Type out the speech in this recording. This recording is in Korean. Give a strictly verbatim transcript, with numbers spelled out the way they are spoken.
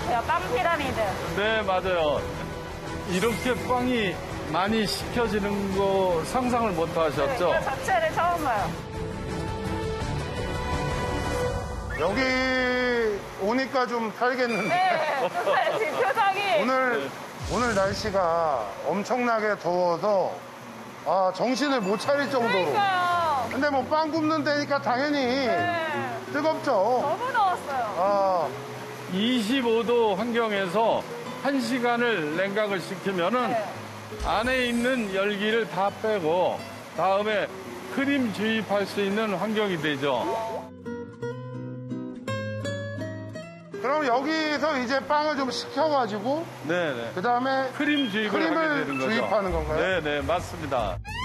같아요. 빵 피라미드. 네, 맞아요. 이렇게 빵이 많이 식혀지는 거 상상을 못 하셨죠? 네, 그 자체를 처음 봐요. 여기 오니까 좀 살겠는데. 네, 지금 표정이. 오늘, 오늘 날씨가 엄청나게 더워서 아, 정신을 못 차릴 정도로. 그러니까요. 근데 뭐 빵 굽는 데니까 당연히 네. 뜨겁죠. 너무 더웠어요. 아, 이십오 도 환경에서 한 시간을 냉각을 시키면은 네. 안에 있는 열기를 다 빼고 다음에 크림 주입할 수 있는 환경이 되죠. 그럼 여기서 이제 빵을 좀 식혀가지고 네네. 그 다음에 크림 주입을 하게 크림을 되는 거죠. 주입하는 건가요? 네네, 맞습니다.